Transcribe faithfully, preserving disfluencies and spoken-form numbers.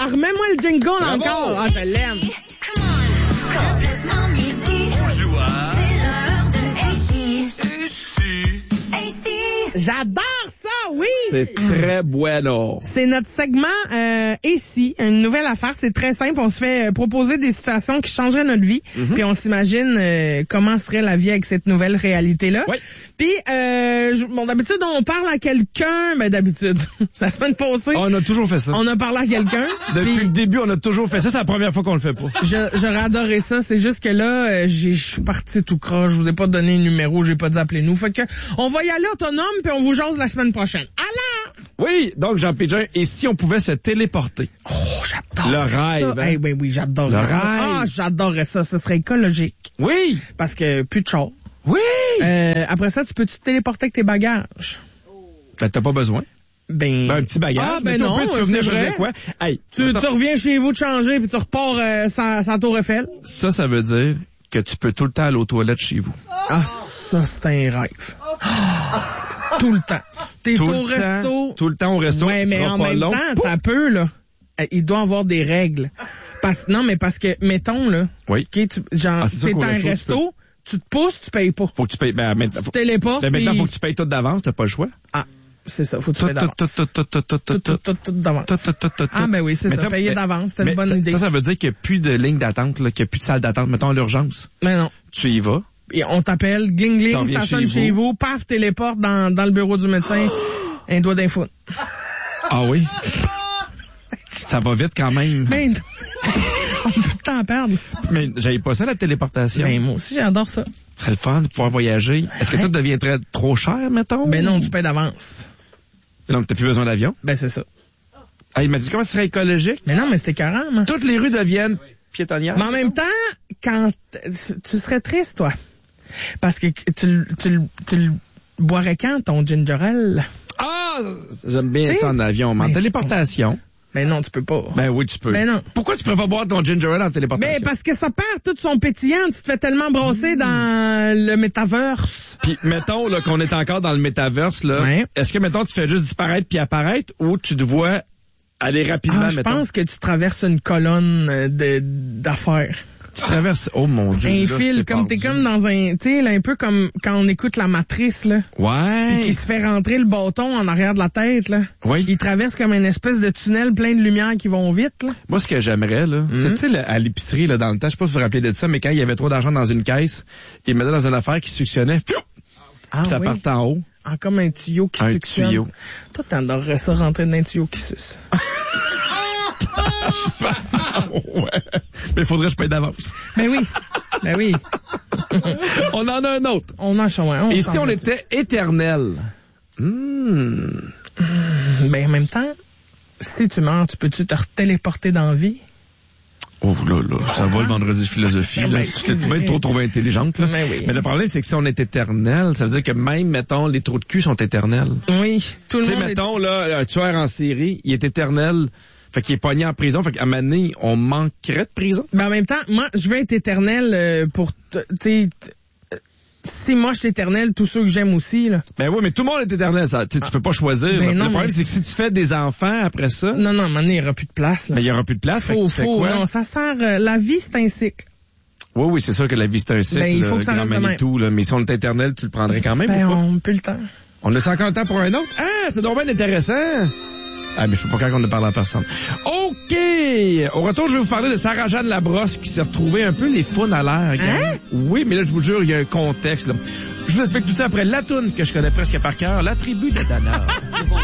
remets-moi le jingle Bravo. encore. Ah, je l'aime. Complètement midi. Bonjour. C'est l'heure de Ici. Ici. Ici. J'adore ça, oui. C'est très bueno. C'est notre segment euh, ici, une nouvelle affaire. C'est très simple. On se fait euh, proposer des situations qui changeraient notre vie. Mm-hmm. Puis on s'imagine euh, comment serait la vie avec cette nouvelle réalité-là. Oui. Puis, euh, je- bon, d'habitude, on parle à quelqu'un. Ben, d'habitude, la semaine passée, On a toujours fait ça. on a parlé à quelqu'un. Depuis puis le début, on a toujours fait ça. C'est la première fois qu'on le fait pas. je, j'aurais adoré ça. C'est juste que là, euh, j'ai, je suis parti tout croche. Je vous ai pas donné le numéro. J'ai pas dit appeler nous. Fait que, on va y aller autonome puis on vous jase la semaine prochaine. Alors! Oui, donc Jean Pédrin, et si on pouvait se téléporter? Oh, j'adore Le ça. rêve, hein? Eh ben oui, j'adorerais Le ça. rêve. Ah, j'adorerais ça. Ce serait écologique. Oui! Parce que plus de char. Oui! Euh, après ça, tu peux-tu te téléporter avec tes bagages? Ben, t'as pas besoin. Ben, Ben, un petit bagage. Ah, mais ben tu non, peux te c'est revenir vrai. chez quoi? Hey, tu, attends. tu reviens chez vous de changer puis tu repars euh, sans, sans tour Eiffel. Ça, ça veut dire que tu peux tout le temps aller aux toilettes chez vous. Ah, ça, c'est un rêve. Tout le temps. T'es Tout au le resto. temps, tout le temps au resto. Ouais, tu mais seras en pas même long. temps, t'as peu, là. Euh, Il doit avoir des règles. Parce, non, mais parce que, mettons, là. Oui. OK, tu, genre, Ah, c'est sûr t'es qu'au à un resto, tu resto, tu te pousses, tu payes pas. Faut que tu payes. Ben, maintenant, faut, Téléporte. ben, maintenant, puis- faut que tu payes tout d'avance. T'as pas le choix. Ah, c'est ça, faut que tu Tout, payes tout, d'avance. tout, tout, tout, tout, tout, Tout, tout, tout, tout, tout d'avance. tout, tout, tout, tout, Ah, ben oui, c'est Mais ça, ça, payer mais- d'avance, c'est une mais bonne ça, idée. Ça, ça veut dire qu'il n'y a plus de ligne d'attente, là, qu'il n'y a plus de salle d'attente. Mettons à l'urgence. Mais non. Tu y vas. Et on t'appelle, gling T'en gling, viens ça sonne chez chez vous. vous, paf, téléporte dans, dans le bureau du médecin, un doigt d'info. Ah oui? Ça va vite quand même. Mais non. On a plus de temps à perdre. Mais j'avais pas ça, la téléportation. Ben, moi aussi, j'adore ça. Ce serait le fun de pouvoir voyager. Est-ce que Ouais. tout deviendrait trop cher, mettons? Ben non, tu payes d'avance. Donc, t'as plus besoin d'avion. Ben, c'est ça. Ah, il m'a dit comment ce serait écologique? Mais non, mais c'était carrément. moi. Toutes les rues deviennent piétonnières. Mais en même temps, quand, tu serais triste, toi. Parce que tu, tu, tu le boirais quand, ton ginger ale? Ah! J'aime bien T'sais, ça en avion. Mais en mais- téléportation. Ben non, tu peux pas. Ben oui, tu peux. Ben non. Pourquoi tu peux pas boire ton ginger ale en téléportation? Ben, parce que ça perd tout son pétillant. Tu te fais tellement brasser dans le métaverse. Puis, mettons, là, qu'on est encore dans le métaverse, là. Ouais. Est-ce que, mettons, tu fais juste disparaître puis apparaître ou tu te vois aller rapidement, Ah, je mettons? pense que tu traverses une colonne euh, de d'affaires. Tu traverses, oh mon Dieu. Un là, fil, c'est comme t'es perdu. comme dans un, tu sais, là, un peu comme quand on écoute la matrice, là. Ouais. Puis qui se fait rentrer le bâton en arrière de la tête, là. Oui. Il traverse comme une espèce de tunnel plein de lumière qui vont vite, là. Moi, ce que j'aimerais, là, c'est, Mhm. tu sais, là, à l'épicerie, là, dans le temps, je sais pas si vous vous rappelez de ça, mais quand il y avait trop d'argent dans une caisse, ils mettaient dans une affaire qui suctionnait, fiou, Ah puis ça oui. partait en haut. Ah, comme un tuyau qui Un suctionne. tuyau. Toi, t'adorerais ça rentrer dans un tuyau qui suce. Ouais. Mais il faudrait que je paye d'avance. Ben oui. Ben oui. On en a un autre. On en change. On Et si on change. était éternel? Hmm. Ben, en même temps, si tu meurs, tu peux-tu te téléporter dans la vie? Oh là là, ça va le vendredi philosophie. Là. Ben, Tu t'es bien trop trouvé intelligente. Là. Mais oui. Mais le problème, c'est que si on est éternel, ça veut dire que même, mettons, les trous de cul sont éternels. Oui. Tout le Tu sais, monde est... mettons, là, un tueur en série, il est éternel. Fait qu'il est pogné en prison. Fait qu'à un moment donné, on manquerait de prison. Ben, en même temps, moi, je veux être éternel euh, pour, t- tu sais, euh, si moi je suis éternel, tous ceux que j'aime aussi, là. Ben oui, mais tout le monde est éternel. Ça. Tu sais, tu peux pas choisir. Ben le non, problème, mais- c'est que si tu fais des enfants après ça, Non, non, à un moment donné, il n'y aura plus de place, là. ben, il y aura plus de place. Fait que Faut, tu fais faut, quoi? non, ça sert, euh, la vie, c'est un cycle. Oui, oui, c'est sûr que la vie, c'est un cycle. Ben, il faut là, que ça grand reste de même. Manitou, là. Mais si on est éternel, tu le prendrais quand même Ben, ou pas? on n'a plus le temps. On a encore le temps pour un autre? Ah, c'est donc bien intéressant. Ah, mais je sais pas quand on ne parle à personne. OK! Au retour, je vais vous parler de Sarah-Jeanne Labrosse qui s'est retrouvée un peu les faunes à l'air. gang. Hein? Oui, mais là, je vous jure, il y a un contexte. Là. Je vous explique tout ça après la toune que je connais presque par cœur, La tribu de Dana.